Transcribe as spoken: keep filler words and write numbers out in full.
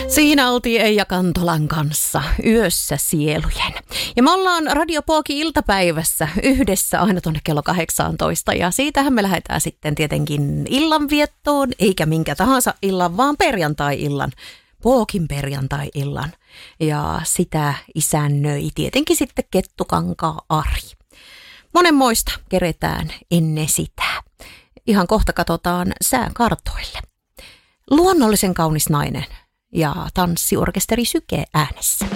Siinä oltiin Eija Kantolan kanssa Yössä sielujen. Ja me ollaan Radio Pooki iltapäivässä yhdessä aina tuonne kello kahdeksantoista. Ja siitähän me lähdetään sitten tietenkin illanviettoon, eikä minkä tahansa illan, vaan perjantai-illan. Pookin perjantai-illan. Ja sitä isännöi tietenkin sitten Kettukankaan Ari. Monenmoista keretään ennen sitä. Ihan kohta katsotaan sääkartoille. Luonnollisen kaunis nainen ja tanssiorkesteri Syke äänessä.